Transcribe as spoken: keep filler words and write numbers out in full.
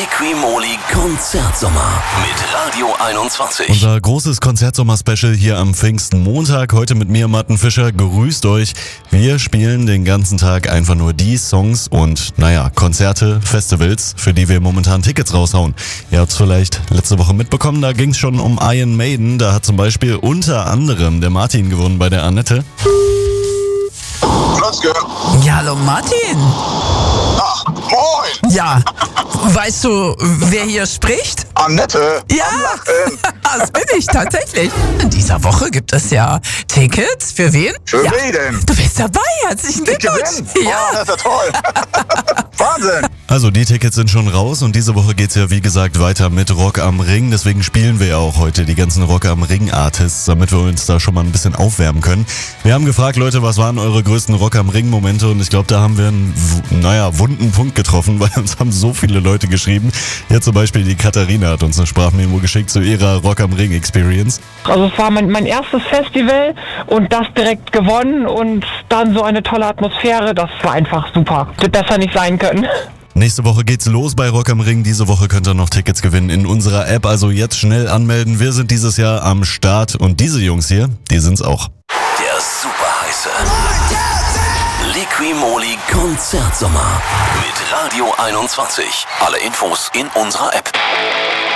Liqui-Moly Konzertsommer mit Radio einundzwanzig. Unser großes Konzertsommer-Special hier am Pfingstenmontag. Heute mit mir, Martin Fischer. Grüßt euch. Wir spielen den ganzen Tag einfach nur die Songs und, naja, Konzerte, Festivals, für die wir momentan Tickets raushauen. Ihr habt es vielleicht letzte Woche mitbekommen, da ging es schon um Iron Maiden. Da hat zum Beispiel unter anderem der Martin gewonnen bei der Annette. Klotzke. Ja, hallo Martin. Ach, moin. Ja, weißt du, wer hier spricht? Annette. Ja, das bin ich tatsächlich. In dieser Woche gibt es ja Tickets. Für wen? Für ja. wen denn? Du bist dabei, herzlichen Ich Glückwunsch. gewinn. Ja. Oh, das ist ja toll. Wahnsinn. Also die Tickets sind schon raus und diese Woche geht's ja wie gesagt weiter mit Rock am Ring. Deswegen spielen wir ja auch heute die ganzen Rock am Ring Artists, damit wir uns da schon mal ein bisschen aufwärmen können. Wir haben gefragt, Leute, was waren eure größten Rock am Ring Momente? Und ich glaube, da haben wir einen, naja, wunden Punkt getroffen, weil uns haben so viele Leute geschrieben. Hier zum Beispiel die Katharina hat uns eine Sprachmemo geschickt zu ihrer Rock am Ring Experience. Also es war mein, mein erstes Festival und das direkt gewonnen und dann so eine tolle Atmosphäre, das war einfach super. Hätte besser nicht sein können. Nächste Woche geht's los bei Rock am Ring. Diese Woche könnt ihr noch Tickets gewinnen in unserer App. Also jetzt schnell anmelden. Wir sind dieses Jahr am Start und diese Jungs hier, die sind's auch. Der super heiße Liqui-Moly Konzertsommer mit Radio einundzwanzig. Alle Infos in unserer App.